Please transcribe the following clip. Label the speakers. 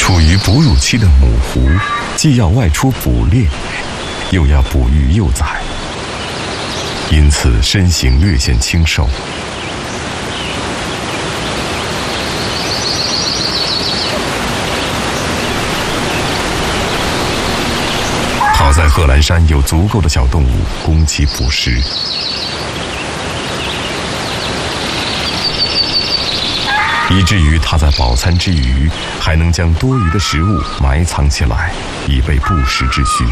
Speaker 1: 处于哺乳期的母狐，既要外出捕猎，又要哺育幼崽，因此身形略显清瘦。好在贺兰山有足够的小动物供其捕食，以至于他在饱餐之余，还能将多余的食物埋藏起来，以备不时之需。